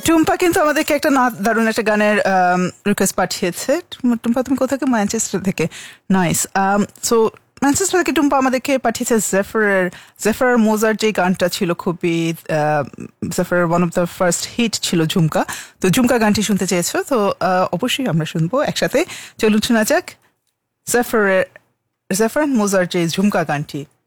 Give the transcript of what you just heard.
টুম্পা কিন্তু আমাদেরকে একটা দারুণ একটা গানের রিকোয়েস্ট পাঠিয়েছে। টুম্পা তুমি কোথা থেকে? ম্যানচেস্টার থেকে। নাইস। সো ম্যানচেস্টার থেকে টুম্পা আমাদেরকে পাঠিয়েছে জেফার মোজার যে গানটা ছিল, খুবই জেফার one of the first hit ছিল ঝুমকা। তো ঝুমকা গানটি শুনতে চেয়েছো, তো অবশ্যই আমরা শুনবো একসাথে। চলুন শোনা যাক জেফার মোজার যে ঝুমকা গানটি।